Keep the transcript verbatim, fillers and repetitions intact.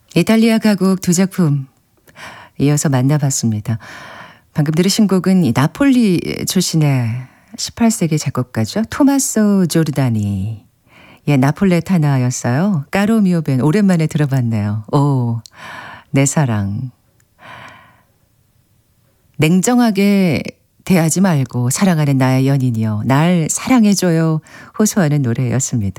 이탈리아 가곡 두 작품 이어서 만나봤습니다. 방금 들으신 곡은 이 나폴리 출신의 십팔 세기 작곡가죠. 토마소 조르다니. 예, 나폴레타나였어요. 까로미오 밴 오랜만에 들어봤네요. 오, 내 사랑. 냉정하게 대하지 말고 사랑하는 나의 연인이여 날 사랑해줘요. 호소하는 노래였습니다.